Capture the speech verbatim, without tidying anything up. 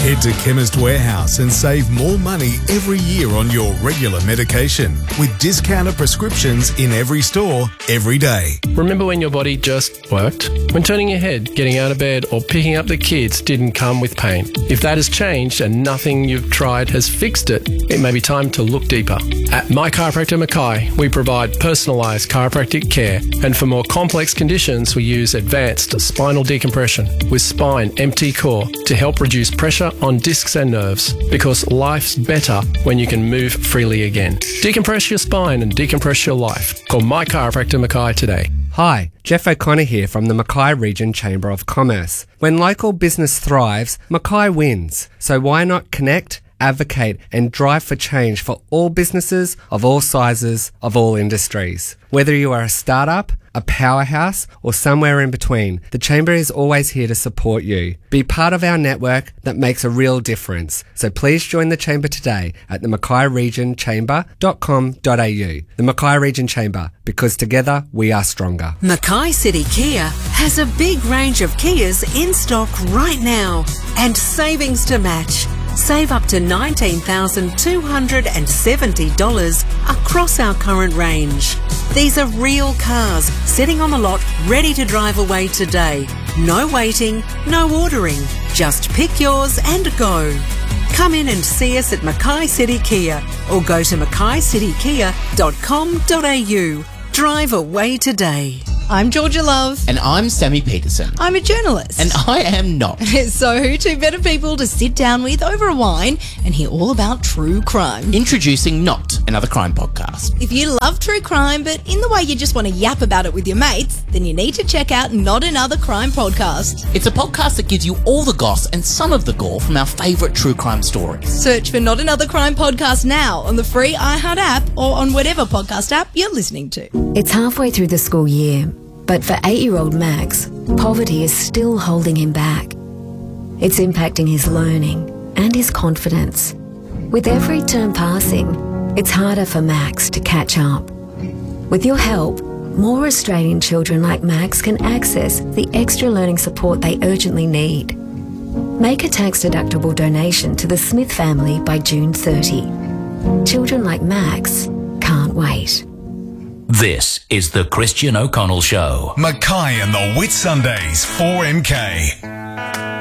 Head to Chemist Warehouse and save more money every year on your regular medication with discounted prescriptions in every store, every day. Remember when your body just worked? When turning your head, getting out of bed or picking up the kids didn't come with pain. If that has changed and nothing you've tried has fixed it, it may be time to look deeper. At My Chiropractor Mackay, we provide personalised chiropractic care, and for more complex conditions, we use advanced spinal decompression with Spine M T Core to help reduce pressure on discs and nerves, because life's better when you can move freely again. Decompress your spine and decompress your life. Call My Chiropractor Mackay today. Hi, Jeff O'Connor here from the Mackay Region Chamber of Commerce. When local business thrives, Mackay wins. So why not connect, advocate and drive for change for all businesses of all sizes, of all industries. Whether you are a startup, a powerhouse or somewhere in between, the Chamber is always here to support you. Be part of our network that makes a real difference. So please join the Chamber today at the mackay region chamber dot com dot a u. The Mackay Region Chamber, because together we are stronger. Mackay City Kia has a big range of Kias in stock right now and savings to match. Save up to nineteen thousand two hundred seventy dollars across our current range. These are real cars sitting on the lot ready to drive away today. No waiting, no ordering. Just pick yours and go. Come in and see us at Mackay City Kia or go to mackay city kia dot com dot a u. Drive away today. I'm Georgia Love. And I'm Sammy Peterson. I'm a journalist. And I am not. So who two better people to sit down with over a wine and hear all about true crime? Introducing Not, another crime podcast. If you love true crime, but in the way you just want to yap about it with your mates, then you need to check out Not Another Crime Podcast. It's a podcast that gives you all the goss and some of the gore from our favourite true crime stories. Search for Not Another Crime Podcast now on the free iHeart app or on whatever podcast app you're listening to. It's halfway through the school year, but for eight-year-old Max, poverty is still holding him back. It's impacting his learning and his confidence. With every term passing, it's harder for Max to catch up. With your help, more Australian children like Max can access the extra learning support they urgently need. Make a tax-deductible donation to the Smith family by June thirtieth. Children like Max can't wait. This is the Christian O'Connell Show. Mackay and the Whitsundays, four M K.